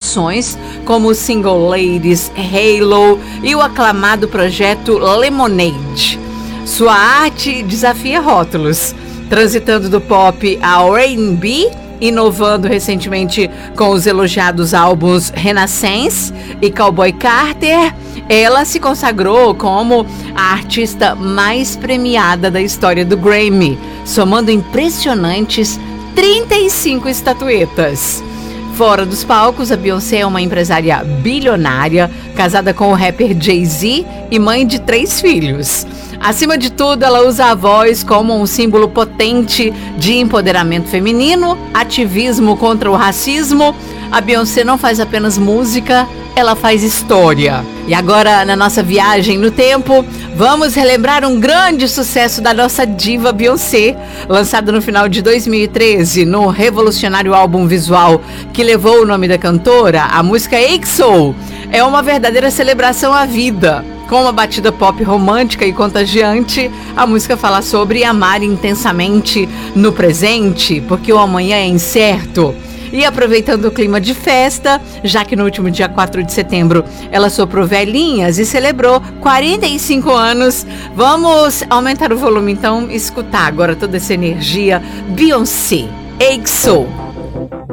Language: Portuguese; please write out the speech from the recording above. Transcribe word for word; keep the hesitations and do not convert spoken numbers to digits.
canções como o single Ladies, Halo e o aclamado projeto Lemonade. Sua arte desafia rótulos, transitando do pop ao R and B, inovando recentemente com os elogiados álbuns Renaissance e Cowboy Carter. Ela se consagrou como a artista mais premiada da história do Grammy, somando impressionantes trinta e cinco estatuetas. Fora dos palcos, a Beyoncé é uma empresária bilionária, casada com o rapper Jay-Z e mãe de três filhos. Acima de tudo, ela usa a voz como um símbolo potente de empoderamento feminino, ativismo contra o racismo. A Beyoncé não faz apenas música, ela faz história. E agora, na nossa viagem no tempo, vamos relembrar um grande sucesso da nossa diva Beyoncé, lançado no final de dois mil e treze, no revolucionário álbum visual que levou o nome da cantora. A música EXO é uma verdadeira celebração à vida. Com uma batida pop romântica e contagiante, a música fala sobre amar intensamente no presente, porque o amanhã é incerto. E aproveitando o clima de festa, já que no último dia quatro de setembro ela soprou velhinhas e celebrou quarenta e cinco anos, vamos aumentar o volume então e escutar agora toda essa energia. Beyoncé, EXO.